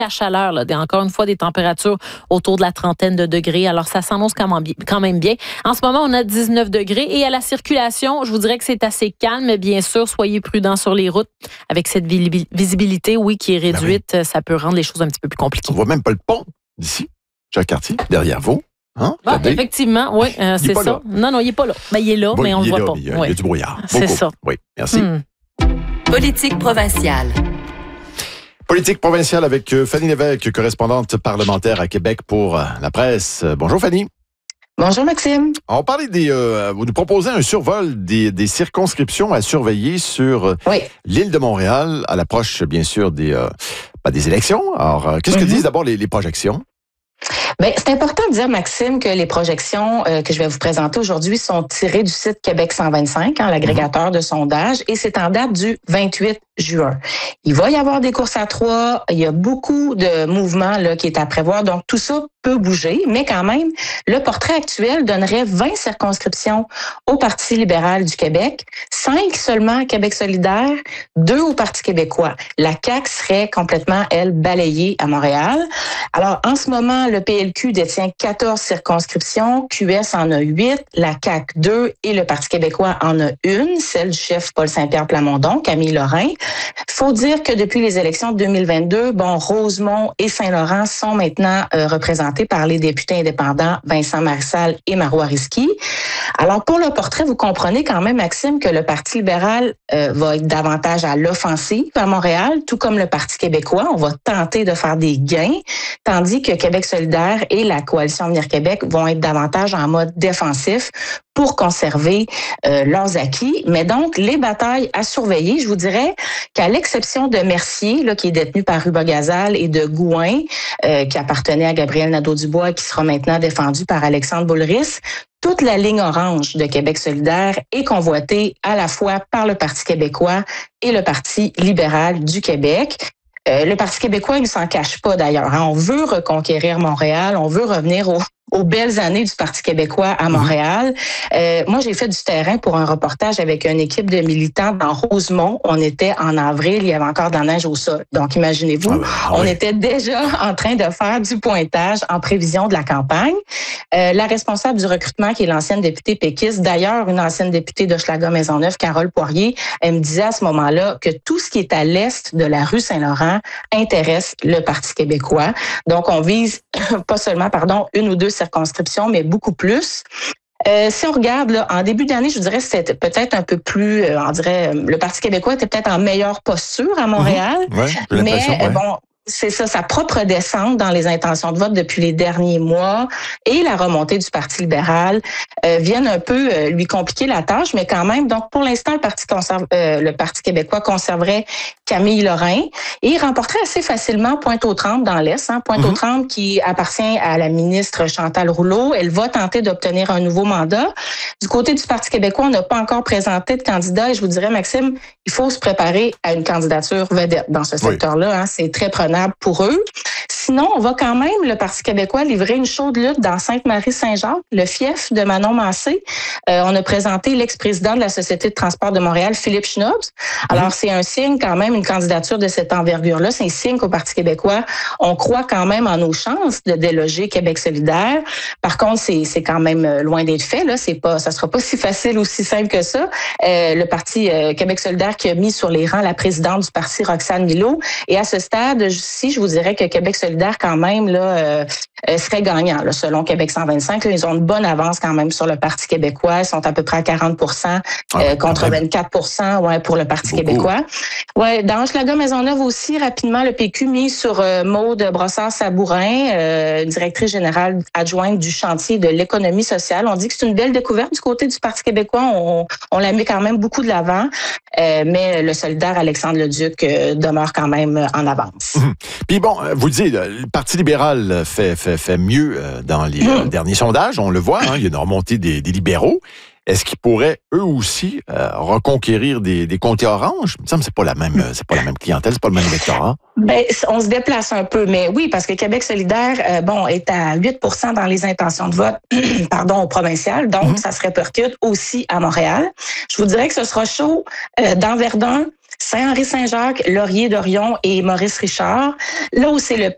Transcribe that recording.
la chaleur, là, encore une fois, des températures autour de la trentaine de degrés. Alors, ça s'annonce quand même bien. En ce moment, on a 19 degrés. Et à la circulation, je vous dirais que c'est assez calme. Mais bien sûr, soyez prudents sur les routes. Avec cette visibilité, oui, qui est réduite, ça peut rendre les choses un petit peu plus compliquées. On voit même pas le pont d'ici. Jacques Cartier, derrière vous. Hein? Effectivement, oui, c'est ça. Là. Non, il n'est pas là. Il est là, mais on ne le voit pas. Il y a du brouillard. C'est ça. Oui, merci. Politique provinciale. Politique provinciale avec Fanny Lévesque, correspondante parlementaire à Québec pour La Presse. Bonjour Fanny. Bonjour Maxime. On parlait vous nous proposez un survol des circonscriptions à surveiller sur l'île de Montréal à l'approche, bien sûr, des élections. Alors, qu'est-ce que disent d'abord les projections? Bien, c'est important de dire, Maxime, que les projections que je vais vous présenter aujourd'hui sont tirées du site Québec 125, l'agrégateur de sondage, et c'est en date du 28 juin. Il va y avoir des courses à 3, il y a beaucoup de mouvements là, qui est à prévoir, donc tout ça peut bouger, mais quand même, le portrait actuel donnerait 20 circonscriptions au Parti libéral du Québec, 5 seulement à Québec solidaire, 2 au Parti québécois. La CAQ serait complètement, elle, balayée à Montréal. Alors, en ce moment, le PLQ détient 14 circonscriptions, QS en a 8, la CAQ 2 et le Parti québécois en a une, celle du chef Paul Saint-Pierre Plamondon, Camille Lorrain. Il faut dire que depuis les élections de 2022, Rosemont et Saint-Laurent sont maintenant représentés par les députés indépendants Vincent Marissal et Marois Risky. Alors, pour le portrait, vous comprenez quand même, Maxime, que le Parti libéral va être davantage à l'offensive à Montréal, tout comme le Parti québécois. On va tenter de faire des gains, tandis que Québec solidaire et la Coalition Avenir Québec vont être davantage en mode défensif pour conserver leurs acquis. Mais donc, les batailles à surveiller, je vous dirais qu'à l'exception de Mercier, là, qui est détenu par Ruba Gazal, et de Gouin, qui appartenait à Gabriel Nadeau-Dubois et qui sera maintenant défendu par Alexandre Boulris, toute la ligne orange de Québec solidaire est convoitée à la fois par le Parti québécois et le Parti libéral du Québec. Le Parti québécois, il ne s'en cache pas d'ailleurs. On veut reconquérir Montréal, on veut revenir aux belles années du Parti québécois à Montréal. Moi, j'ai fait du terrain pour un reportage avec une équipe de militants dans Rosemont. On était en avril, il y avait encore de la neige au sol. Donc, imaginez-vous, on était déjà en train de faire du pointage en prévision de la campagne. La responsable du recrutement, qui est l'ancienne députée péquiste, d'ailleurs, une ancienne députée d'Hochelaga-Maisonneuve, Carole Poirier, elle me disait à ce moment-là que tout ce qui est à l'est de la rue Saint-Laurent intéresse le Parti québécois. Donc, on vise pas seulement, une ou deux circonscriptions, mais beaucoup plus. Si on regarde, là, en début d'année, je dirais que c'était peut-être un peu plus, le Parti québécois était peut-être en meilleure posture à Montréal. C'est ça, sa propre descente dans les intentions de vote depuis les derniers mois et la remontée du Parti libéral viennent un peu lui compliquer la tâche, mais quand même, donc pour l'instant, le Parti québécois conserverait Camille Lorrain et il remporterait assez facilement Pointe-aux-Trembles dans l'Est. Pointe-aux-Trembles qui appartient à la ministre Chantal Rouleau. Elle va tenter d'obtenir un nouveau mandat. Du côté du Parti québécois, on n'a pas encore présenté de candidat et je vous dirais, Maxime, il faut se préparer à une candidature vedette dans ce secteur-là. C'est très prenable pour eux. Sinon, on va quand même, le Parti québécois, livrer une chaude lutte dans Sainte-Marie-Saint-Jacques, le fief de Manon Massé. On a présenté l'ex-président de la Société de transport de Montréal, Philippe Schnobs. Alors, c'est un signe quand même, une candidature de cette envergure-là. C'est un signe qu'au Parti québécois, on croit quand même en nos chances de déloger Québec solidaire. Par contre, c'est quand même loin d'être fait. Là, ça sera pas si facile ou si simple que ça. Le Parti Québec solidaire qui a mis sur les rangs la présidente du Parti, Roxane Milot. Et à ce stade, je vous dirais que Québec solidaire, quand même, là, serait gagnant. Là, selon Québec 125, là, ils ont une bonne avance quand même sur le Parti québécois. Ils sont à peu près à 40% contre 24% pour le Parti québécois. Dans Hochelaga-Maisonneuve aussi, rapidement, le PQ mise sur Maude Brossard-Sabourin, directrice générale adjointe du chantier de l'économie sociale. On dit que c'est une belle découverte du côté du Parti québécois. On la met quand même beaucoup de l'avant, mais le solidaire Alexandre Leduc demeure quand même en avance. Puis bon, vous le dites, le Parti libéral fait mieux dans les derniers sondages. On le voit, il y a une remontée des libéraux. Est-ce qu'ils pourraient, eux aussi, reconquérir des comtés oranges? Il me semble que c'est pas la même clientèle, c'est pas le même électorat. On se déplace un peu, mais oui, parce que Québec solidaire, est à 8% dans les intentions de vote, au provincial, donc ça se répercute aussi à Montréal. Je vous dirais que ce sera chaud dans Verdun, Saint-Henri-Saint-Jacques, Laurier-Dorion et Maurice-Richard. Là où c'est le